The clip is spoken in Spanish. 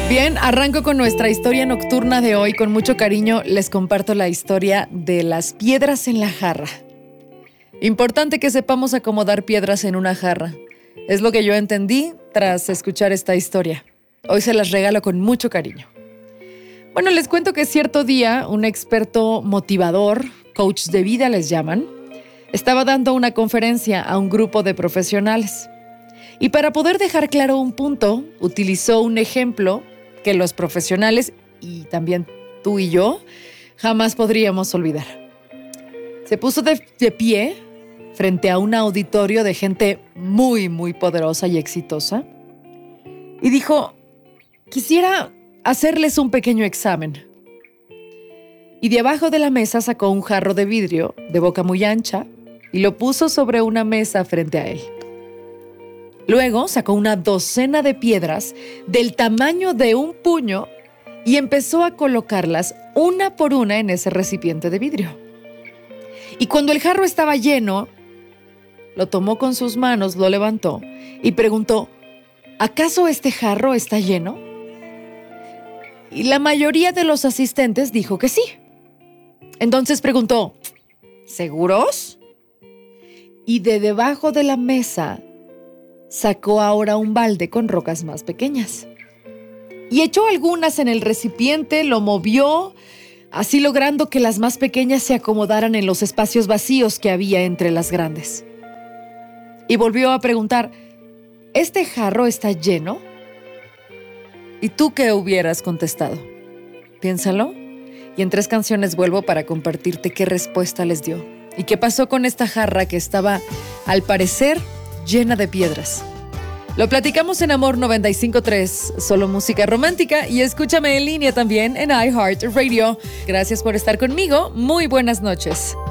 Bien, arranco con nuestra historia nocturna de hoy. Con mucho cariño les comparto la historia de las piedras en la jarra. Importante que sepamos acomodar piedras en una jarra. Es lo que yo entendí tras escuchar esta historia. Hoy se las regalo con mucho cariño. Bueno, les cuento que cierto día un experto motivador, coach de vida les llaman, estaba dando una conferencia a un grupo de profesionales. Y para poder dejar claro un punto, utilizó un ejemplo que los profesionales, y también tú y yo, jamás podríamos olvidar. Se puso de pie frente a un auditorio de gente muy, muy poderosa y exitosa y dijo: quisiera hacerles un pequeño examen. Y de abajo de la mesa sacó un jarro de vidrio de boca muy ancha y lo puso sobre una mesa frente a él. Luego sacó una docena de piedras del tamaño de un puño y empezó a colocarlas una por una en ese recipiente de vidrio. Y cuando el jarro estaba lleno, lo tomó con sus manos, lo levantó y preguntó: ¿acaso este jarro está lleno? Y la mayoría de los asistentes dijo que sí. Entonces preguntó: ¿seguros? Y de debajo de la mesa sacó ahora un balde con rocas más pequeñas. Y echó algunas en el recipiente, lo movió, así logrando que las más pequeñas se acomodaran en los espacios vacíos que había entre las grandes. Y volvió a preguntar: ¿este jarro está lleno? ¿Y tú qué hubieras contestado? Piénsalo. Y en 3 canciones vuelvo para compartirte qué respuesta les dio. Y qué pasó con esta jarra que estaba, al parecer, llena de piedras. Lo platicamos en Amor 95.3, solo música romántica, y escúchame en línea también en iHeartRadio. Gracias por estar conmigo. Muy buenas noches.